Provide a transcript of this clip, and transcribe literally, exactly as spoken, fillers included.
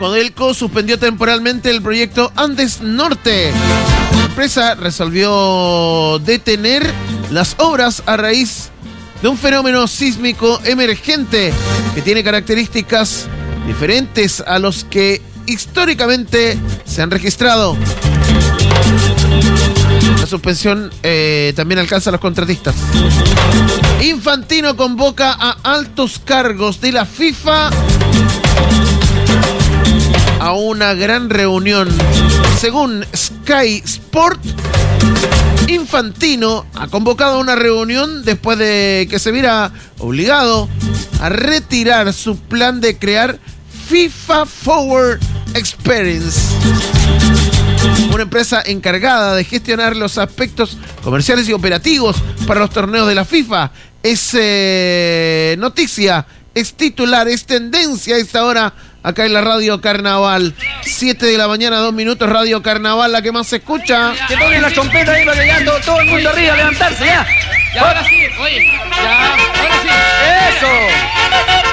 Codelco suspendió temporalmente el proyecto Andes Norte. La empresa resolvió detener las obras a raíz de un fenómeno sísmico emergente que tiene características diferentes a los que históricamente se han registrado. La suspensión eh, también alcanza a los contratistas. Infantino convoca a altos cargos de la FIFA a una gran reunión. Según Sky Sport, Infantino ha convocado a una reunión después de que se viera obligado a retirar su plan de crear FIFA Forward Experience, una empresa encargada de gestionar los aspectos comerciales y operativos para los torneos de la FIFA. Es eh, noticia, es titular, es tendencia a esta hora acá en la Radio Carnaval. siete de la mañana, dos minutos, Radio Carnaval, la que más se escucha. Que pongan la trompeta ahí para que ya todo, todo el mundo arriba a levantarse, ya. Ya, ahora sí, oye, ya, ahora sí. ¡Eso!